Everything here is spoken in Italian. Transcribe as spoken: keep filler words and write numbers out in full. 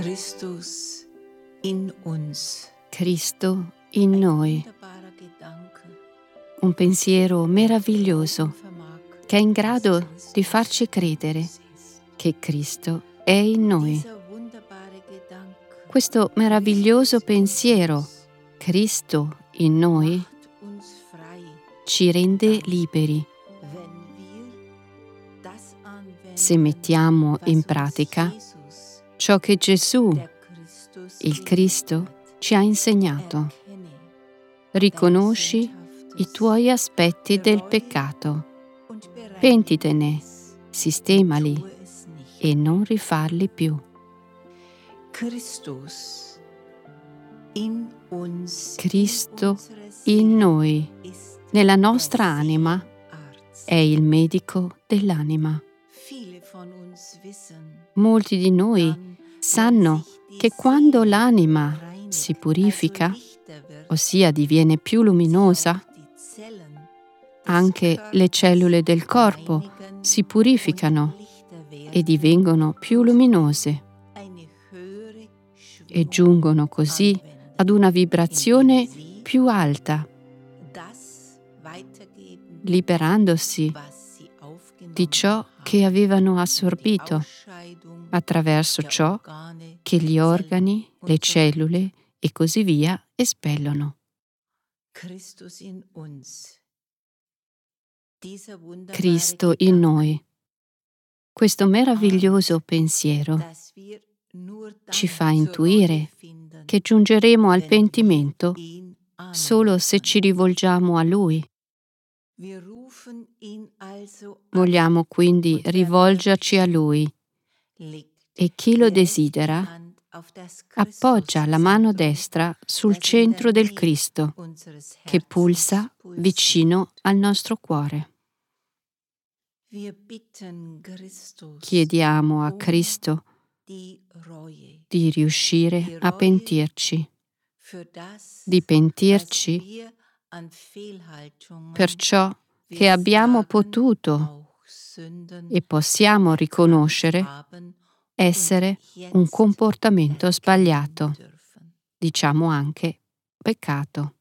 Christus in uns. Cristo in noi. Wunderbarer Gedanke, Un pensiero meraviglioso vermag che è in grado di farci credere che Cristo è in noi. dieser wunderbare Gedanke Questo meraviglioso pensiero, Cristo in noi, macht uns frei, ci rende liberi wenn wir das anwenden, se mettiamo was in uns pratica Jesus, ciò che Gesù, der Christus, il Cristo, gelehrt ci ha hat. insegnato. Erkenne Riconosci deine Sündhaftes i tuoi aspetti del peccato, und bereinige pentitene, es, sistemali tue es nicht. e non rifarli più. Christus in uns, Cristo in unserer in Seele noi, ist nella der nostra anima, Seelenarzt. è il medico dell'anima. Viele von uns wissen, Molti di noi dann, sanno wenn sich die che quando Seele l'anima reinigt, si purifica, also lichter wird, ossia diviene più luminosa, sich auch die Zellen des anche le Körpers cellule del corpo reinigen si purificano und lichter werden, e divengono più luminose eine höhere e Schwingung giungono così anwenden, ad una vibrazione indem sie più alta, das weitergeben, liberandosi was sie aufgenommen di ciò haben, che avevano die assorbito Ausscheidung attraverso der ciò Organe, che gli Zellen organi, und le so weiter. cellule e così via espellono. Christus in uns. Dieser wunderbare Cristo in Gedanke, noi. Questo meraviglioso pensiero dass wir nur ci dann fa zur intuire Reue finden, che giungeremo al wenn pentimento wir ihn solo se ci anrufen. rivolgiamo a Lui. Wir rufen ihn also an Vogliamo quindi und wer rivolgerci a möchte, Lui legt e chi die lo rechte desidera Hand auf das appoggia la mano Christuszentrum, destra sul das in der centro del Nähe Cristo unseres che Herzens pulsa vicino pulsiert. al nostro cuore. Wir bitten Christus Chiediamo a um Cristo die Reue, di riuscire die a Reue pentirci, für das, di was pentirci wir an Fehlhaltungen, per ciò che wir abbiamo sagen potuto auch Sünden, e possiamo gehabt riconoscere haben und essere un jetzt comportamento erkennen sbagliato, dürfen. diciamo anche peccato.